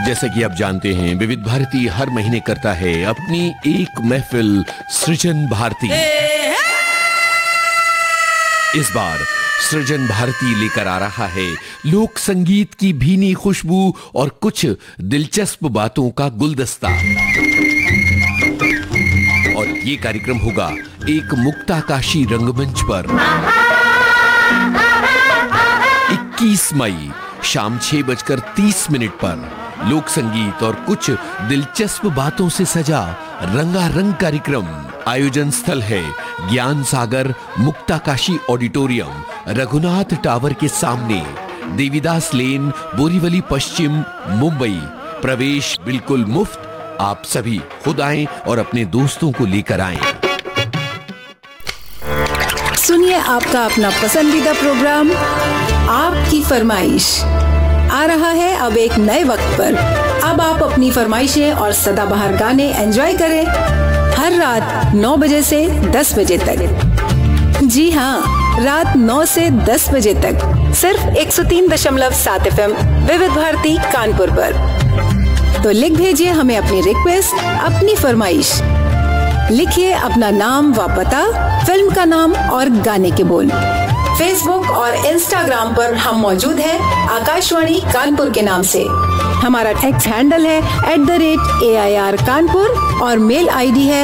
जैसे कि आप जानते हैं, विविध भारती हर महीने करता है अपनी एक महफिल सृजन भारती। इस बार सृजन भारती लेकर आ रहा है लोक संगीत की भीनी खुशबू और कुछ दिलचस्प बातों का गुलदस्ता। और ये कार्यक्रम होगा एक मुक्ताकाशी रंगमंच पर 21 मई शाम 6:30 पर लोक संगीत और कुछ दिलचस्प बातों से सजा रंगारंग कार्यक्रम। आयोजन स्थल है ज्ञान सागर मुक्ताकाशी ऑडिटोरियम, रघुनाथ टावर के सामने, देवीदास लेन, बोरीवली पश्चिम, मुंबई। प्रवेश बिल्कुल मुफ्त। आप सभी खुद आएं और अपने दोस्तों को लेकर आएं। सुनिए आपका अपना पसंदीदा प्रोग्राम आपकी फरमाइश आ रहा है अब एक नए वक्त पर। अब आप अपनी फरमाइशें और सदाबहार गाने एंजॉय करें हर रात 9 बजे से 10 बजे तक। जी हाँ, रात 9 से 10 बजे तक सिर्फ 103.7 FM विविध भारती कानपुर पर। तो लिख भेजिए हमें अपनी रिक्वेस्ट, अपनी फरमाइश। लिखिए अपना नाम व पता, फिल्म का नाम और गाने के बोल। फेसबुक और इंस्टाग्राम पर हम मौजूद हैं आकाशवाणी कानपुर के नाम से। हमारा एक्स हैंडल है @AIR कानपुर और मेल आईडी है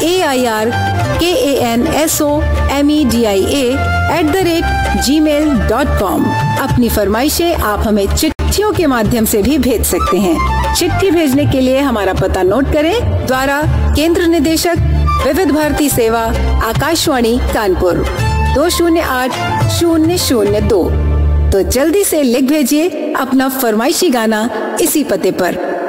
AIRKANSOMEDIA@gmail.com। अपनी फरमाइशें आप हमें चिट्ठियों के माध्यम से भी भेज सकते हैं। चिट्ठी भेजने के लिए हमारा पता नोट करें। द्वारा केंद्र निदेशक विविध भारती सेवा, आकाशवाणी कानपुर 208002। तो जल्दी से लिख भेजिए अपना फरमाइशी गाना इसी पते पर।